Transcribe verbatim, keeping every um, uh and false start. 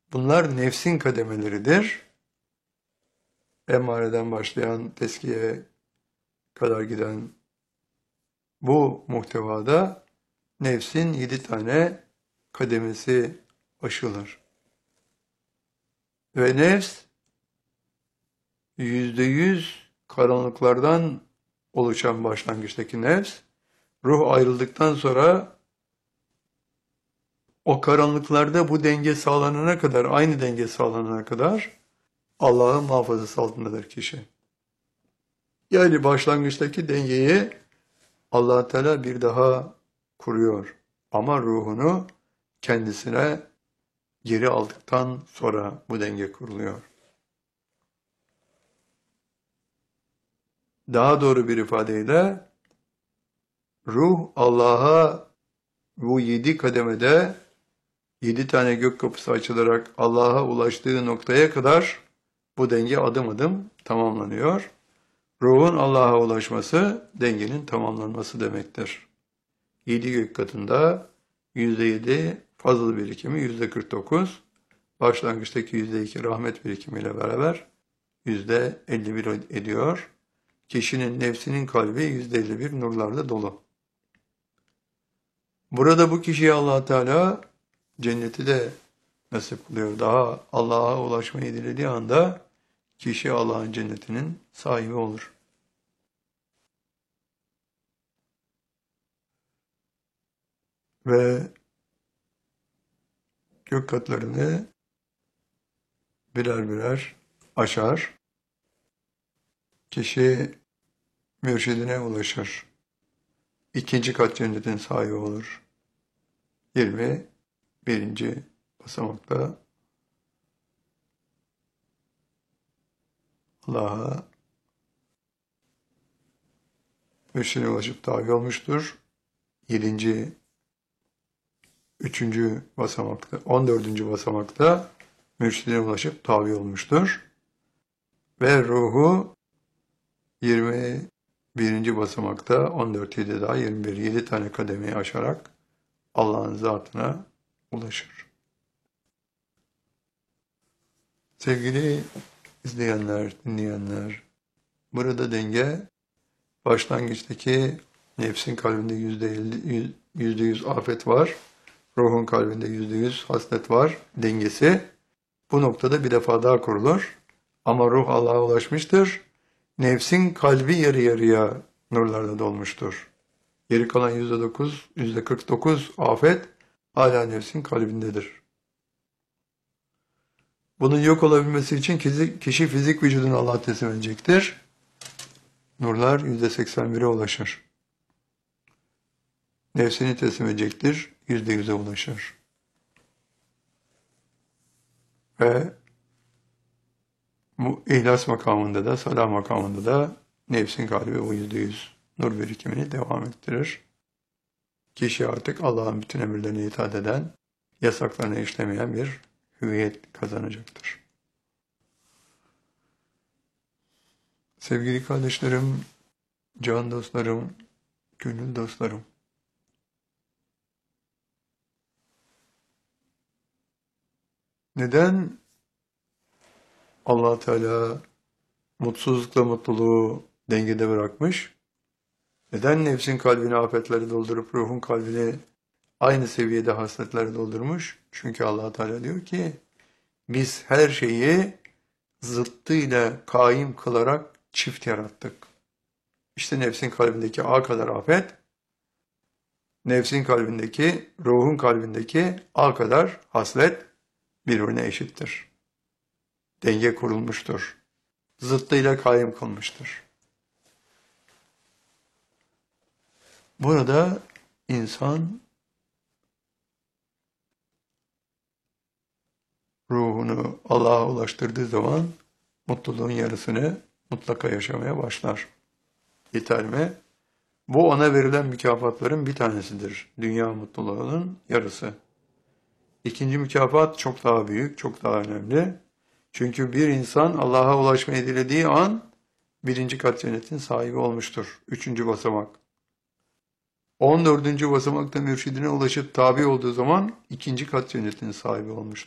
Bunlar nefsin kademeleridir. Emmareden başlayan tezkiyeye kadar giden bu muhtevada nefsin yedi tane kademesi aşılır. Ve nefs yüzde yüz karanlıklardan oluşan başlangıçtaki nefs, ruh ayrıldıktan sonra o karanlıklarda bu denge sağlanana kadar, aynı denge sağlanana kadar Allah'ın muhafazası altındadır kişi. Yani başlangıçtaki dengeyi Allah Teala bir daha kuruyor. Ama ruhunu kendisine geri aldıktan sonra bu denge kuruluyor. Daha doğru bir ifadeyle ruh Allah'a bu yedi kademede yedi tane gök kapısı açılarak Allah'a ulaştığı noktaya kadar bu denge adım adım tamamlanıyor. Ruhun Allah'a ulaşması dengenin tamamlanması demektir. Yedi gök katında yüzde yedi fazıl birikimi yüzde kırk dokuz, başlangıçtaki yüzde iki rahmet birikimiyle beraber yüzde elli bir ediyor. Kişinin nefsinin kalbi yüzde elli bir nurlarla dolu. Burada bu kişiye Allah Teala cenneti de nasip kılıyor. Daha Allah'a ulaşmayı dilediği anda kişi Allah'ın cennetinin sahibi olur. Ve gök katlarını birer birer aşar. Kişi mürşidine ulaşır. İkinci kat cennetin sahibi olur. yirmi birinci basamakta Allah'a mürşidine ulaşıp tabi olmuştur. yedinci üçüncü basamakta, on dördüncü basamakta mürşidine ulaşıp tabi olmuştur. Ve ruhu yirmi birinci basamakta on dört yedi daha yirmi bir yedi tane kademeyi aşarak Allah'ın zatına ulaşır. Sevgili izleyenler, dinleyenler, burada denge başlangıçtaki nefsin kalbinde yüzde elli, yüzde yüz afet var, ruhun kalbinde yüzde yüz haslet var dengesi. Bu noktada bir defa daha kurulur. Ama ruh Allah'a ulaşmıştır. Nefsin kalbi yarı yarıya nurlarla dolmuştur. Geri kalan yüzde dokuz, yüzde kırk dokuz afet hala nefsin kalbindedir. Bunun yok olabilmesi için kişi fizik vücudunu Allah'a teslim edecektir. Nurlar yüzde seksen bire ulaşır. Nefsini teslim edecektir, yüzde yüze ulaşır. Ve bu ihlas makamında da, salah makamında da nefsin kalbi o yüzde yüz nur birikimini devam ettirir. Kişi artık Allah'ın bütün emirlerine itaat eden, yasaklarına işlemeyen bir hüviyet kazanacaktır. Sevgili kardeşlerim, can dostlarım, gönül dostlarım, neden Allah Teala mutsuzlukla mutluluğu dengede bırakmış? Neden nefsin kalbini afetleri doldurup ruhun kalbini aynı seviyede hasletleri doldurmuş? Çünkü Allah Teala diyor ki biz her şeyi zıttıyla kaim kılarak çift yarattık. İşte nefsin kalbindeki A kadar afet, nefsin kalbindeki, ruhun kalbindeki A kadar haslet birbirine eşittir. Denge kurulmuştur. Zıttıyla kaim kılmıştır. Burada insan ruhunu Allah'a ulaştırdığı zaman mutluluğun yarısını mutlaka yaşamaya başlar. Yeter mi? Bu ona verilen mükafatların bir tanesidir. Dünya mutluluğunun yarısı. İkinci mükafat çok daha büyük, çok daha önemli. Çünkü bir insan Allah'a ulaşmayı dilediği an birinci kat cennetin sahibi olmuştur. Üçüncü basamak. On dördüncü basamakta mürşidine ulaşıp tabi olduğu zaman ikinci kat cennetin sahibi olmuştur.